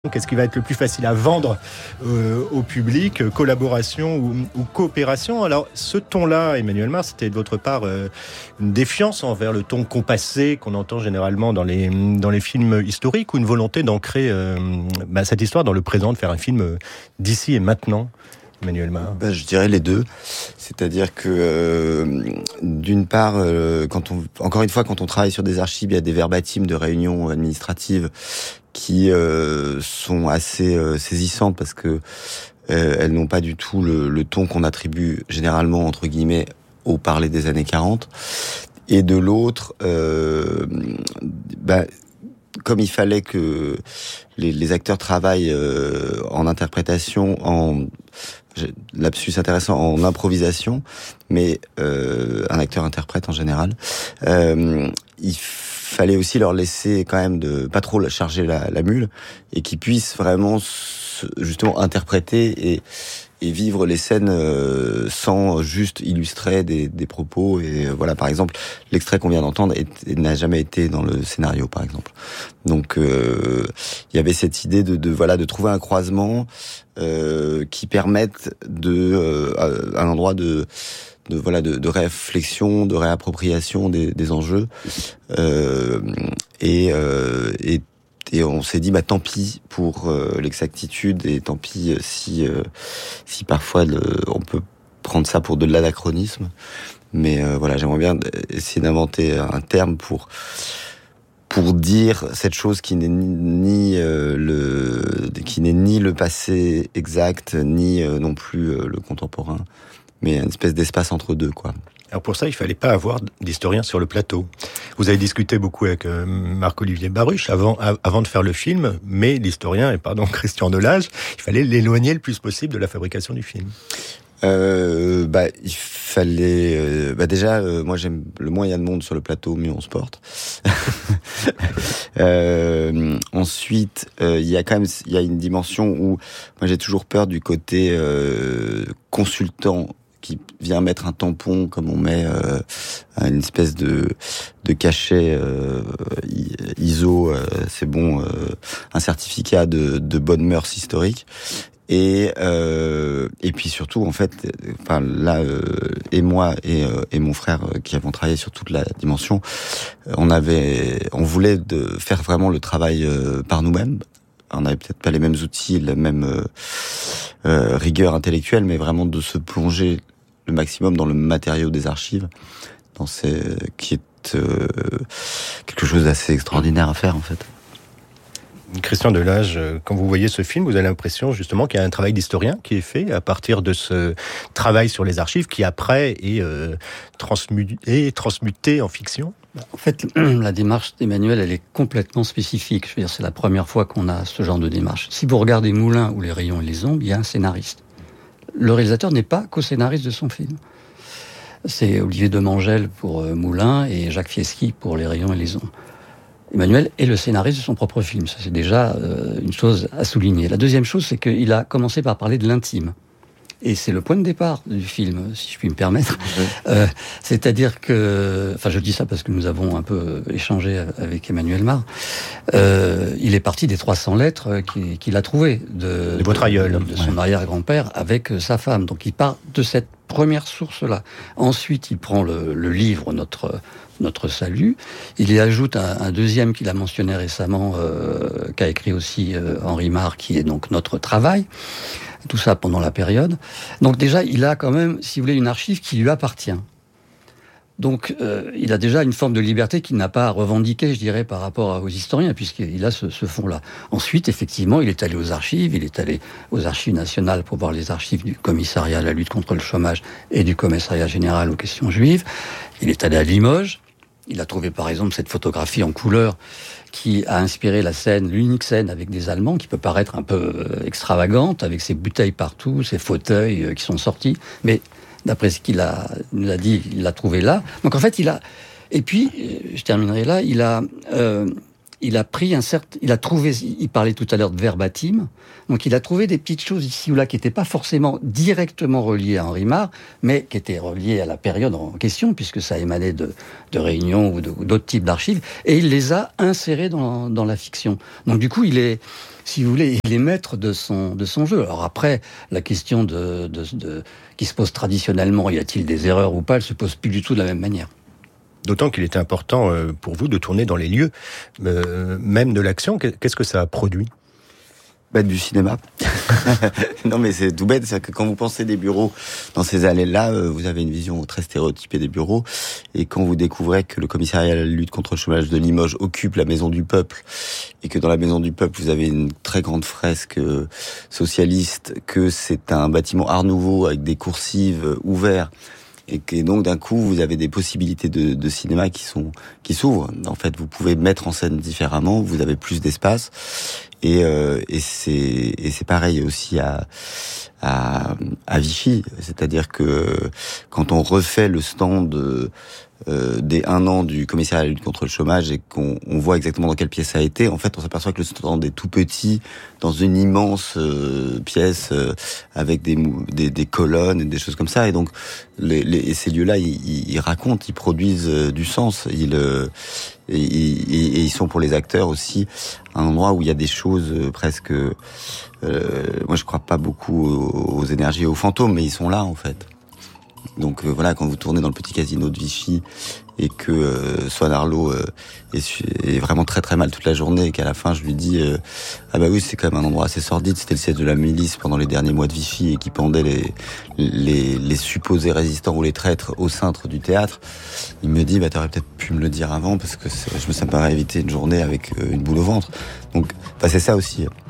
Qu'est-ce qui va être le plus facile à vendre au public, collaboration ou coopération? Alors, ce ton-là, Emmanuel Mar, c'était de votre part une défiance envers le ton compassé qu'on entend généralement dans les films historiques, ou une volonté d'ancrer cette histoire dans le présent, de faire un film d'ici et maintenant, Emmanuel Mar? Je dirais les deux. C'est-à-dire que, d'une part, quand on travaille sur des archives, il y a des verbatims de réunions administratives qui sont assez saisissantes parce que elles n'ont pas du tout le ton qu'on attribue généralement, entre guillemets, au parler des années 40. Et de l'autre, comme il fallait que les acteurs travaillent en interprétation, lapsus intéressant, en improvisation, mais un acteur interprète en général, il fallait aussi leur laisser quand même de pas trop charger la mule, et qu'ils puissent vraiment justement interpréter et vivre les scènes sans juste illustrer des propos. Et voilà, par exemple, l'extrait qu'on vient d'entendre n'a jamais été dans le scénario, par exemple. Donc il y avait cette idée de trouver un croisement qui permette à l'endroit de réflexion, de réappropriation des enjeux, et on s'est dit tant pis pour l'exactitude, et tant pis si parfois on peut prendre ça pour de l'anachronisme. Mais j'aimerais bien essayer d'inventer un terme pour dire cette chose qui n'est ni le passé exact, ni non plus le contemporain, mais une espèce d'espace entre deux, quoi. Alors pour ça, il fallait pas avoir d'historien sur le plateau. Vous avez discuté beaucoup avec Marc-Olivier Baruch avant de faire le film, mais l'historien, et pardon, Christian Delage, il fallait l'éloigner le plus possible de la fabrication du film. Il fallait déjà moi j'aime le moins il y a de monde sur le plateau, mieux on se porte. Ensuite il y a une dimension où moi j'ai toujours peur du côté consultant qui vient mettre un tampon, comme on met une espèce de cachet ISO, c'est bon, un certificat de bonne mœurs historique. Et puis surtout, en fait, et moi et mon frère qui avons travaillé sur toute la dimension, on voulait faire vraiment le travail par nous-mêmes. On n'avait peut-être pas les mêmes outils, la même rigueur intellectuelle, mais vraiment de se plonger le maximum dans le matériau des archives, qui est quelque chose d'assez extraordinaire à faire, en fait. Christian Delage, quand vous voyez ce film, vous avez l'impression justement qu'il y a un travail d'historien qui est fait à partir de ce travail sur les archives qui après est transmuté en fiction? En fait, la démarche d'Emmanuel, elle est complètement spécifique. Je veux dire, c'est la première fois qu'on a ce genre de démarche. Si vous regardez Moulin ou Les Rayons et les Ombres, il y a un scénariste. Le réalisateur n'est pas co-scénariste de son film. C'est Olivier Demangel pour Moulin et Jacques Fieschi pour Les Rayons et les Ombres. Emmanuel est le scénariste de son propre film. Ça, c'est déjà une chose à souligner. La deuxième chose, c'est qu'il a commencé par parler de l'intime. Et c'est le point de départ du film, si je puis me permettre. Oui. C'est-à-dire que... je dis ça parce que nous avons un peu échangé avec Emmanuel Mar. Il est parti des 300 lettres qu'il a trouvées de votre aïeul. De son arrière-grand-père avec sa femme. Donc il part de cette première source-là. Ensuite, il prend le livre, Notre Salut. Il y ajoute un deuxième qu'il a mentionné récemment, qu'a écrit aussi Henri Mar, qui est donc Notre Travail. Tout ça pendant la période. Donc déjà, il a quand même, si vous voulez, une archive qui lui appartient. Donc il a déjà une forme de liberté qu'il n'a pas à revendiquer, je dirais, par rapport aux historiens, puisqu'il a ce fond-là. Ensuite, effectivement, il est allé aux archives nationales pour voir les archives du commissariat à la lutte contre le chômage et du commissariat général aux questions juives. Il est allé à Limoges. Il a trouvé, par exemple, cette photographie en couleur qui a inspiré l'unique scène avec des Allemands, qui peut paraître un peu extravagante, avec ses bouteilles partout, ses fauteuils qui sont sortis. Mais d'après ce qu'il nous a dit, il l'a trouvé là. Donc en fait, et puis, je terminerai là, il a il a trouvé, il parlait tout à l'heure de verbatim, donc il a trouvé des petites choses ici ou là qui n'étaient pas forcément directement reliées à Henri Marre, mais qui étaient reliées à la période en question, puisque ça émanait de réunions ou d'autres types d'archives, et il les a insérées dans la fiction. Donc du coup, il est, si vous voulez, il est maître de son jeu. Alors après, la question qui se pose traditionnellement, y a-t-il des erreurs ou pas, elle se pose plus du tout de la même manière. D'autant qu'il était important pour vous de tourner dans les lieux, même de l'action. Qu'est-ce que ça a produit ? Du cinéma. Non, mais c'est tout bête. C'est-à-dire que quand vous pensez des bureaux dans ces allées-là, vous avez une vision très stéréotypée des bureaux. Et quand vous découvrez que le commissariat à la lutte contre le chômage de Limoges occupe la Maison du Peuple, et que dans la Maison du Peuple, vous avez une très grande fresque socialiste, que c'est un bâtiment Art Nouveau avec des coursives ouvertes, et que donc d'un coup vous avez des possibilités de cinéma qui s'ouvrent. En fait, vous pouvez mettre en scène différemment, vous avez plus d'espace, et c'est pareil aussi à Vichy, c'est-à-dire que quand on refait le stand des 1 an du commissariat à la lutte contre le chômage et qu'on voit exactement dans quelle pièce ça a été, en fait on s'aperçoit que le stand est tout petit dans une immense pièce avec des colonnes et des choses comme ça, et donc et ces lieux-là ils racontent, ils produisent du sens, et ils sont pour les acteurs aussi un endroit où il y a des choses presque moi je crois pas beaucoup aux énergies et aux fantômes, mais ils sont là en fait. Donc voilà, quand vous tournez dans le petit casino de Vichy et que Swan Arlo est vraiment très très mal toute la journée, et qu'à la fin je lui dis ah bah oui, c'est quand même un endroit assez sordide, c'était le siège de la milice pendant les derniers mois de Vichy et qui pendait les supposés résistants ou les traîtres au cintre du théâtre, il me dit t'aurais peut-être pu me le dire avant, parce que ça me paraît éviter une journée avec une boule au ventre. Donc c'est ça aussi.